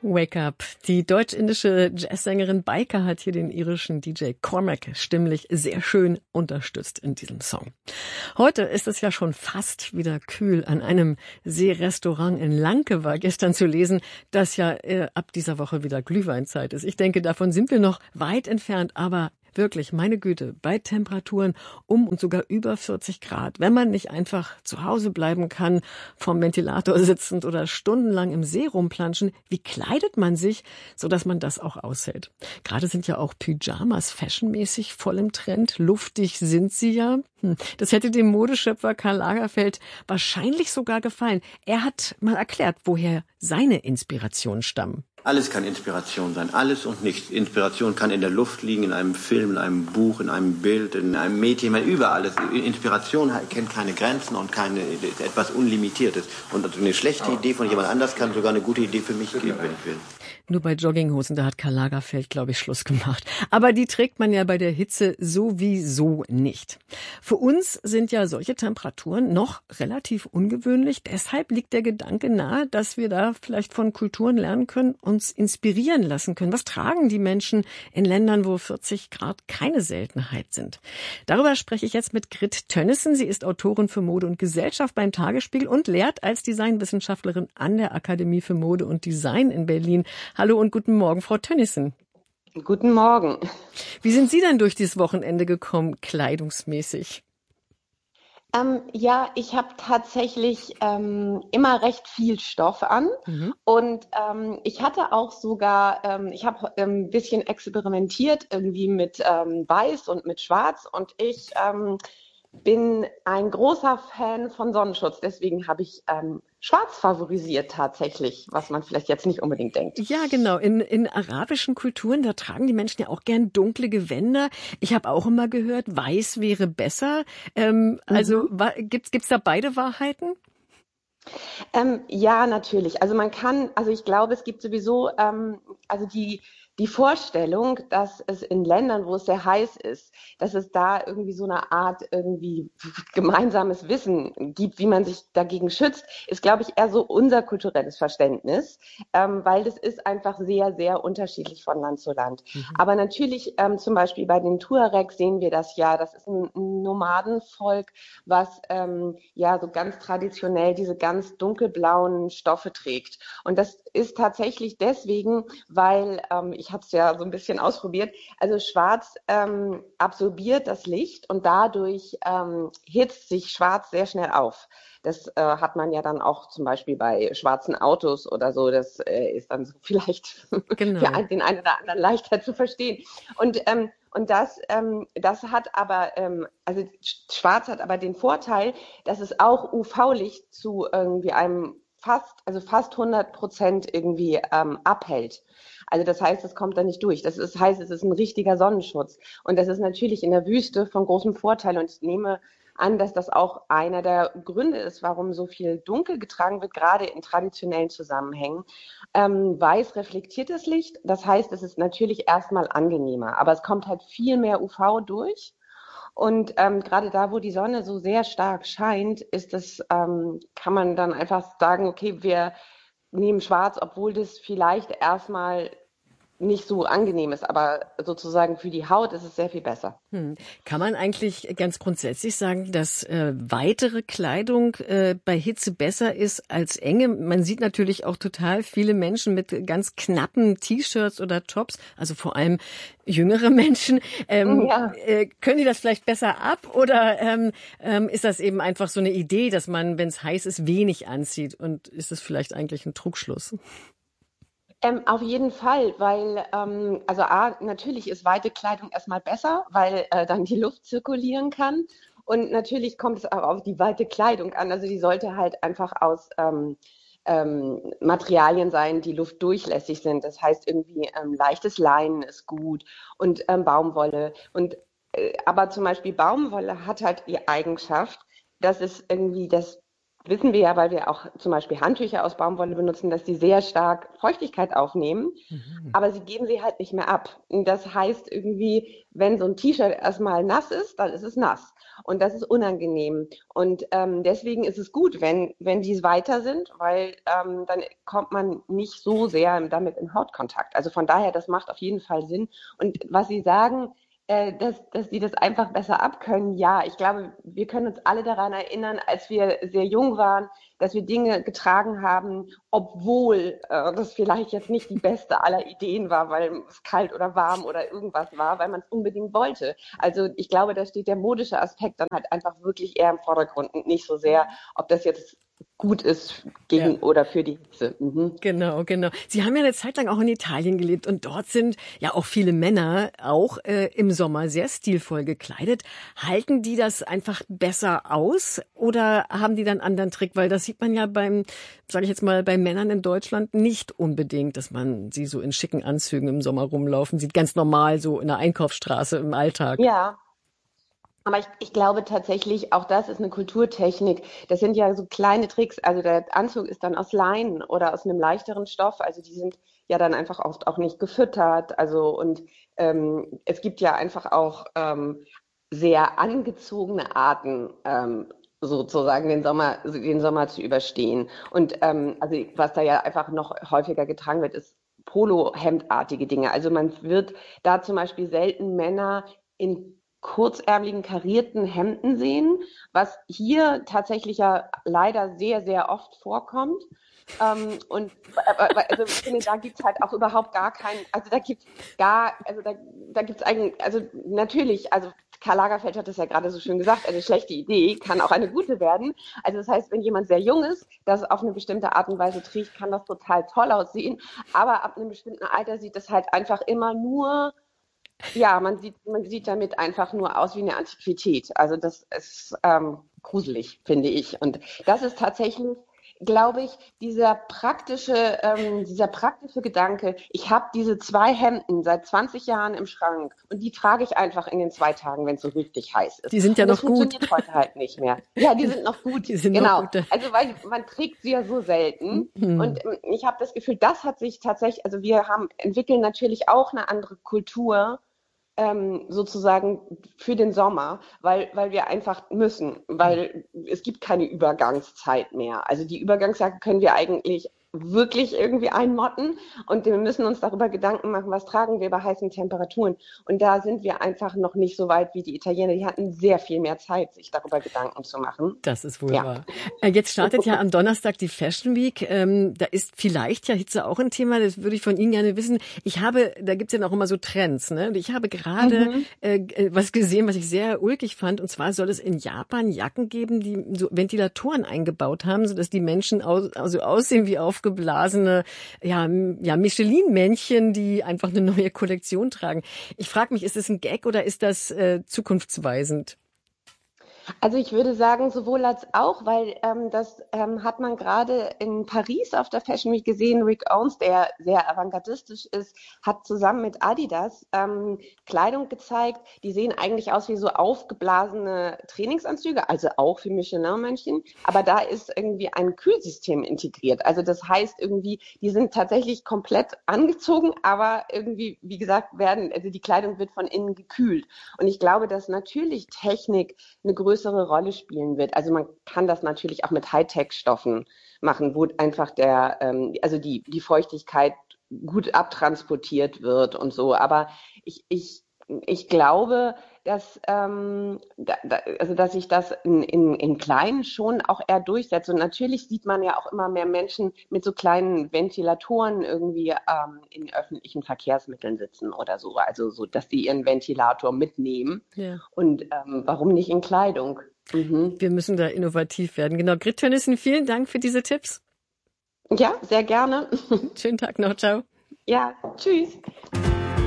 Wake Up. Die deutsch-indische Jazzsängerin Baika hat hier den irischen DJ Cormac stimmlich sehr schön unterstützt in diesem Song. Heute ist es ja schon fast wieder kühl. An einem Seerestaurant in Lanke war gestern zu lesen, dass ja ab dieser Woche wieder Glühweinzeit ist. Ich denke, davon sind wir noch weit entfernt, aber wirklich, meine Güte, bei Temperaturen und sogar über 40 Grad. Wenn man nicht einfach zu Hause bleiben kann, vorm Ventilator sitzend oder stundenlang im See rumplanschen, wie kleidet man sich, sodass man das auch aushält? Gerade sind ja auch Pyjamas fashionmäßig voll im Trend. Luftig sind sie ja. Das hätte dem Modeschöpfer Karl Lagerfeld wahrscheinlich sogar gefallen. Er hat mal erklärt, woher seine Inspirationen stammen. Alles kann Inspiration sein, alles und nichts. Inspiration kann in der Luft liegen, in einem Film, in einem Buch, in einem Bild, in einem Mädchen, überall. Inspiration kennt keine Grenzen und etwas Unlimitiertes. Und eine schlechte Idee von jemand anders kann sogar eine gute Idee für mich geben, wenn ich will. Nur bei Jogginghosen, da hat Karl Lagerfeld, glaube ich, Schluss gemacht. Aber die trägt man ja bei der Hitze sowieso nicht. Für uns sind ja solche Temperaturen noch relativ ungewöhnlich. Deshalb liegt der Gedanke nahe, dass wir da vielleicht von Kulturen lernen können, uns inspirieren lassen können. Was tragen die Menschen in Ländern, wo 40 Grad keine Seltenheit sind? Darüber spreche ich jetzt mit Grit Tönnissen. Sie ist Autorin für Mode und Gesellschaft beim Tagesspiegel und lehrt als Designwissenschaftlerin an der Akademie für Mode und Design in Berlin. Hallo und guten Morgen, Frau Tönnissen. Guten Morgen. Wie sind Sie denn durch dieses Wochenende gekommen, kleidungsmäßig? Ja, ich habe tatsächlich immer recht viel Stoff an und ich hatte auch sogar, ich habe ein bisschen experimentiert irgendwie mit Weiß und mit Schwarz und ich bin ein großer Fan von Sonnenschutz, deswegen habe ich Schwarz favorisiert tatsächlich, was man vielleicht jetzt nicht unbedingt denkt. Ja, genau. In arabischen Kulturen, da tragen die Menschen ja auch gern dunkle Gewänder. Ich habe auch immer gehört, weiß wäre besser. Also gibt's da beide Wahrheiten? Ja, natürlich. Also ich glaube, es gibt sowieso, also die Vorstellung, dass es in Ländern, wo es sehr heiß ist, dass es da irgendwie so eine Art irgendwie gemeinsames Wissen gibt, wie man sich dagegen schützt, ist, glaube ich, eher so unser kulturelles Verständnis, weil das ist einfach sehr, sehr unterschiedlich von Land zu Land. Aber natürlich, zum Beispiel bei den Tuaregs sehen wir das ja, das ist ein Nomadenvolk, was ja so ganz traditionell diese ganz dunkelblauen Stoffe trägt. Und das ist tatsächlich deswegen, weil ich habe es ja so ein bisschen ausprobiert. Also Schwarz absorbiert das Licht und dadurch hitzt sich Schwarz sehr schnell auf. Das hat man ja dann auch zum Beispiel bei schwarzen Autos oder so. Das ist dann so vielleicht für den einen oder anderen leichter zu verstehen. Und das hat aber, also Schwarz hat aber den Vorteil, dass es auch UV-Licht zu irgendwie einem fast 100% irgendwie abhält. Also das heißt, es kommt da nicht durch. Das heißt, es ist ein richtiger Sonnenschutz. Und das ist natürlich in der Wüste von großem Vorteil. Und ich nehme an, dass das auch einer der Gründe ist, warum so viel dunkel getragen wird, gerade in traditionellen Zusammenhängen. Weiß reflektiert das Licht. Das heißt, es ist natürlich erstmal angenehmer. Aber es kommt halt viel mehr UV durch. Und gerade da, wo die Sonne so sehr stark scheint, kann man dann einfach sagen, okay, wir nehmen Schwarz, obwohl das vielleicht erstmal nicht so angenehm ist, aber sozusagen für die Haut ist es sehr viel besser. Kann man eigentlich ganz grundsätzlich sagen, dass weitere Kleidung bei Hitze besser ist als enge? Man sieht natürlich auch total viele Menschen mit ganz knappen T-Shirts oder Tops, also vor allem jüngere Menschen. Können die das vielleicht besser ab oder ist das eben einfach so eine Idee, dass man, wenn es heiß ist, wenig anzieht? Und ist es vielleicht eigentlich ein Trugschluss? Auf jeden Fall, weil natürlich ist weite Kleidung erstmal besser, weil dann die Luft zirkulieren kann. Und natürlich kommt es auch auf die weite Kleidung an. Also die sollte halt einfach aus Materialien sein, die luftdurchlässig sind. Das heißt irgendwie leichtes Leinen ist gut und Baumwolle. Aber zum Beispiel Baumwolle hat halt die Eigenschaft, dass es irgendwie wissen wir ja, weil wir auch zum Beispiel Handtücher aus Baumwolle benutzen, dass die sehr stark Feuchtigkeit aufnehmen, aber sie geben sie halt nicht mehr ab. Und das heißt irgendwie, wenn so ein T-Shirt erstmal nass ist, dann ist es nass. Und das ist unangenehm. Und deswegen ist es gut, wenn die weiter sind, weil dann kommt man nicht so sehr damit in Hautkontakt. Also von daher, das macht auf jeden Fall Sinn. Und was Sie sagen, dass die das einfach besser abkönnen. Ja, ich glaube, wir können uns alle daran erinnern, als wir sehr jung waren, dass wir Dinge getragen haben, obwohl das vielleicht jetzt nicht die beste aller Ideen war, weil es kalt oder warm oder irgendwas war, weil man es unbedingt wollte. Also ich glaube, da steht der modische Aspekt dann halt einfach wirklich eher im Vordergrund und nicht so sehr, ob das jetzt gut ist gegen oder für die Hitze. Genau, genau. Sie haben ja eine Zeit lang auch in Italien gelebt und dort sind ja auch viele Männer auch im Sommer sehr stilvoll gekleidet. Halten die das einfach besser aus oder haben die dann einen anderen Trick? Weil das sieht man ja sage ich jetzt mal, bei Männern in Deutschland nicht unbedingt, dass man sie so in schicken Anzügen im Sommer rumlaufen sieht. Ganz normal so in der Einkaufsstraße im Alltag. Ja. Aber ich glaube tatsächlich, auch das ist eine Kulturtechnik. Das sind ja so kleine Tricks. Also der Anzug ist dann aus Leinen oder aus einem leichteren Stoff. Also die sind ja dann einfach oft auch nicht gefüttert. Also und es gibt ja einfach auch sehr angezogene Arten, sozusagen den Sommer zu überstehen. Und also was da ja einfach noch häufiger getragen wird, ist Polohemdartige Dinge. Also man wird da zum Beispiel selten Männer in kurzärmeligen karierten Hemden sehen, was hier tatsächlich ja leider sehr, sehr oft vorkommt. Also ich finde, da gibt es halt auch überhaupt gar keinen, also da gibt es eigentlich, also natürlich, also Karl Lagerfeld hat das ja gerade so schön gesagt, eine schlechte Idee kann auch eine gute werden. Also das heißt, wenn jemand sehr jung ist, das auf eine bestimmte Art und Weise trägt, kann das total toll aussehen, aber ab einem bestimmten Alter sieht es halt einfach immer nur. Ja, man sieht damit einfach nur aus wie eine Antiquität. Also das ist gruselig, finde ich. Und das ist tatsächlich, glaube ich, dieser praktische Gedanke. Ich habe diese 2 Hemden seit 20 Jahren im Schrank und die trage ich einfach in den 2 Tagen, wenn es so richtig heiß ist. Die sind ja und noch das gut. Funktioniert heute halt nicht mehr. Ja, die sind noch gut. Die sind genau. noch gut. Also weil man trägt sie ja so selten. Und ich habe das Gefühl, das hat sich tatsächlich, also entwickeln natürlich auch eine andere Kultur sozusagen für den Sommer, weil wir einfach müssen, weil es gibt keine Übergangszeit mehr. Also die Übergangsjacke können wir eigentlich wirklich irgendwie einmotten und wir müssen uns darüber Gedanken machen, was tragen wir bei heißen Temperaturen. Und da sind wir einfach noch nicht so weit wie die Italiener. Die hatten sehr viel mehr Zeit, sich darüber Gedanken zu machen. Das ist wohl wahr. Jetzt startet ja am Donnerstag die Fashion Week. Da ist vielleicht ja Hitze auch ein Thema. Das würde ich von Ihnen gerne wissen. Da gibt's ja noch immer so Trends, ne? Und ich habe gerade was gesehen, was ich sehr ulkig fand. Und zwar soll es in Japan Jacken geben, die so Ventilatoren eingebaut haben, sodass die Menschen aussehen wie aufgeblasene Michelin-Männchen, die einfach eine neue Kollektion tragen. Ich frage mich, ist das ein Gag oder ist das zukunftsweisend? Also ich würde sagen, sowohl als auch, weil das hat man gerade in Paris auf der Fashion Week gesehen. Rick Owens, der sehr avantgardistisch ist, hat zusammen mit Adidas Kleidung gezeigt. Die sehen eigentlich aus wie so aufgeblasene Trainingsanzüge, also auch für Michelin-Männchen. Aber da ist irgendwie ein Kühlsystem integriert. Also das heißt irgendwie, die sind tatsächlich komplett angezogen, aber irgendwie, wie gesagt, also die Kleidung wird von innen gekühlt. Und ich glaube, dass natürlich Technik eine größere Rolle spielen wird. Also man kann das natürlich auch mit Hightech-Stoffen machen, wo einfach die Feuchtigkeit gut abtransportiert wird und so. Aber ich glaube, dass sich das in Kleinen schon auch eher durchsetzt. Und natürlich sieht man ja auch immer mehr Menschen mit so kleinen Ventilatoren irgendwie in öffentlichen Verkehrsmitteln sitzen oder so. Also so, dass sie ihren Ventilator mitnehmen. Ja. Und warum nicht in Kleidung? Wir müssen da innovativ werden. Genau. Grit Tönnissen, vielen Dank für diese Tipps. Ja, sehr gerne. Schönen Tag noch. Ciao. Ja, tschüss.